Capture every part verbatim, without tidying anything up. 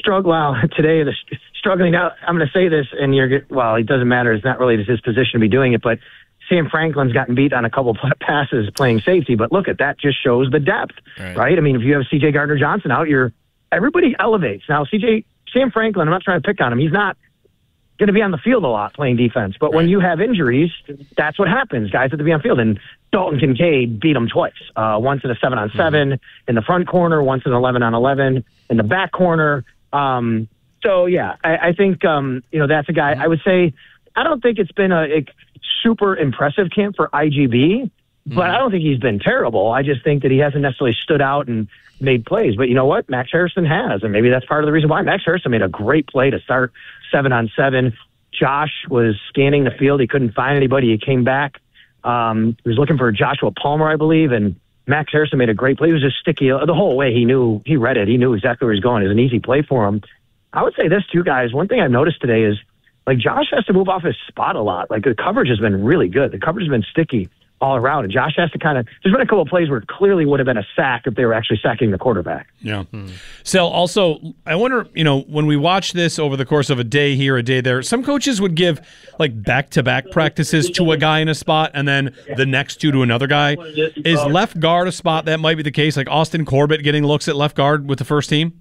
struggle. Well, today, the struggling out, I'm going to say this, and you're, well, it doesn't matter. It's not really his position to be doing it, but Sam Franklin's gotten beat on a couple of passes playing safety. But look at that, just shows the depth, right? right? I mean, if you have C J Gardner-Johnson out, you're, everybody elevates. Now, C J, Sam Franklin, I'm not trying to pick on him. He's not going to be on the field a lot playing defense. But right. when you have injuries, that's what happens. Guys have to be on field. And Dalton Kincaid beat him twice. Uh, once in a seven on seven mm-hmm. in the front corner, once in an eleven on eleven in the back corner. Um, so, yeah, I, I think, um, you know, that's a guy. I would say I don't think it's been a, a super impressive camp for I G B, but mm-hmm. I don't think he's been terrible. I just think that he hasn't necessarily stood out and made plays. But you know what? Max Harrison has, and maybe that's part of the reason why. Max Harrison made a great play to start seven on seven. Josh was scanning the field. He couldn't find anybody. He came back. Um, he was looking for Joshua Palmer, I believe, and Max Harrison made a great play. He was just sticky the whole way. He knew, he read it. He knew exactly where he was going. It was an easy play for him. I would say this, too, guys. One thing I've noticed today is, like, Josh has to move off his spot a lot. Like, the coverage has been really good. The coverage has been sticky all around. And Josh has to kind of, there's been a couple of plays where it clearly would have been a sack if they were actually sacking the quarterback. Yeah. Hmm. So also, I wonder, you know, when we watch this over the course of a day here, a day there, some coaches would give like back-to-back practices to a guy in a spot and then the next two to another guy. Is left guard a spot that might be the case? Like Austin Corbett getting looks at left guard with the first team?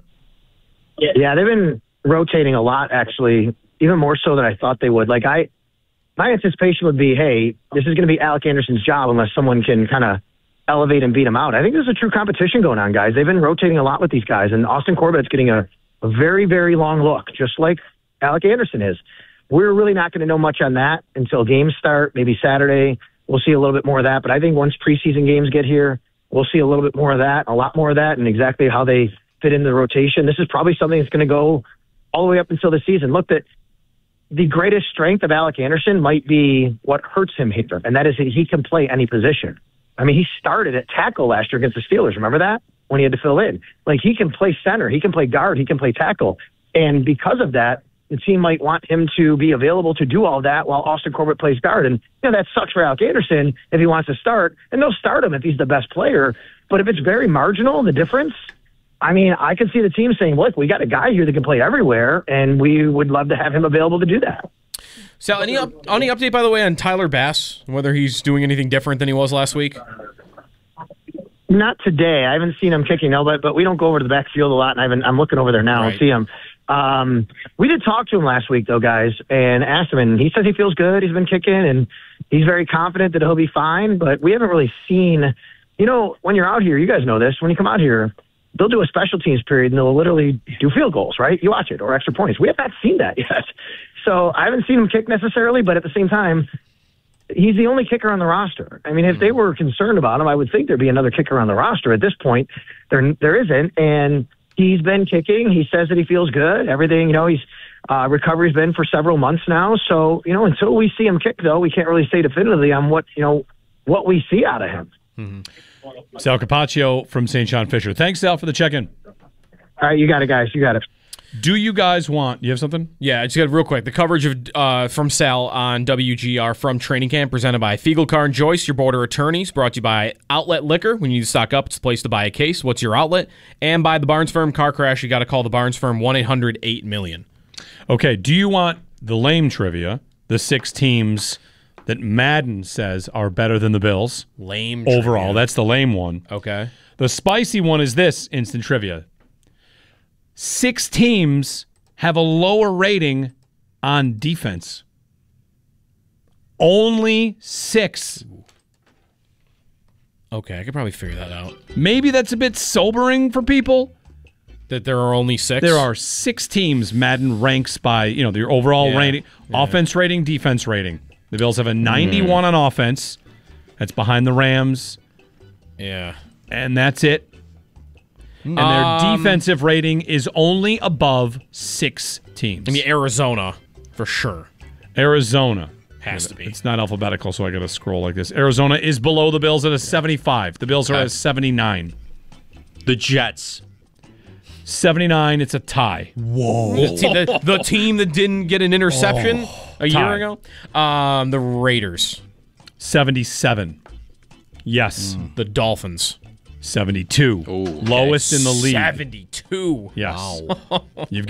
Yeah, they've been rotating a lot, actually, even more so than I thought they would. Like, I, my anticipation would be, hey, this is going to be Alec Anderson's job unless someone can kind of elevate and beat him out. I think there's a true competition going on, guys. They've been rotating a lot with these guys, and Austin Corbett's getting a, a very, very long look, just like Alec Anderson is. We're really not going to know much on that until games start, maybe Saturday. We'll see a little bit more of that, but I think once preseason games get here, we'll see a little bit more of that, a lot more of that, and exactly how they fit into the rotation. This is probably something that's going to go all the way up until the season. Look, that the greatest strength of Alec Anderson might be what hurts him here, and that is that he can play any position. I mean, he started at tackle last year against the Steelers. Remember that? When he had to fill in. Like, he can play center, he can play guard, he can play tackle. And because of that, the team might want him to be available to do all that while Austin Corbett plays guard. And, you know, that sucks for Alec Anderson if he wants to start, and they'll start him if he's the best player. But if it's very marginal, the difference, I mean, I can see the team saying, look, we got a guy here that can play everywhere, and we would love to have him available to do that. Sal, any, up, any update, by the way, on Tyler Bass, whether he's doing anything different than he was last week? Not today. I haven't seen him kicking, no, but, but we don't go over to the backfield a lot, and I've been, I'm looking over there now right. and see him. Um, we did talk to him last week, though, guys, and asked him, and he says he feels good. He's been kicking, and he's very confident that he'll be fine, but we haven't really seen, you know, when you're out here, you guys know this, when you come out here, they'll do a special teams period and they'll literally do field goals, right? You watch it, or extra points. We have not seen that yet. So I haven't seen him kick necessarily, but at the same time, he's the only kicker on the roster. I mean, if they were concerned about him, I would think there'd be another kicker on the roster. At this point, there there isn't, and he's been kicking. He says that he feels good. Everything, you know, he's uh, recovery's been for several months now. So, you know, until we see him kick, though, we can't really say definitively on what, you know, what we see out of him. Mm-hmm. Sal Capaccio from Saint John Fisher. Thanks, Sal, for the check-in. All right, you got it, guys. You got it. Do you guys want... You have something? Yeah, I just got real quick. The coverage of uh, from Sal on W G R from training camp presented by Fiegelcar and Joyce, your border attorneys, brought to you by Outlet Liquor. When you need to stock up, it's the place to buy a case. What's your outlet? And by the Barnes Firm Car Crash, you got to call the Barnes Firm one eight hundred eight million. Okay, do you want the lame trivia, the six teams that Madden says are better than the Bills? Lame overall. trivia. That's the lame one. Okay. The spicy one is this, instant trivia. Six teams have a lower rating on defense. Only six. Okay, I could probably figure that out. Maybe that's a bit sobering for people. That there are only six? There are six teams Madden ranks by, you know, their overall yeah. rating, yeah. offense rating, defense rating. The Bills have a ninety-one mm. on offense. That's behind the Rams. Yeah. And that's it. And their um, defensive rating is only above six teams. I mean, Arizona, for sure. Arizona. Has to be. It's not alphabetical, so I got to scroll like this. Arizona is below the Bills at a seventy-five. The Bills are at a seventy-nine. The Jets. seventy-nine, it's a tie. Whoa. The, te- the, the team that didn't get an interception oh, a tie. year ago? Um, the Raiders. seventy-seven. Yes. Mm. The Dolphins. seventy-two. Ooh, Lowest okay. in the league. seventy-two. Yes. Wow. You've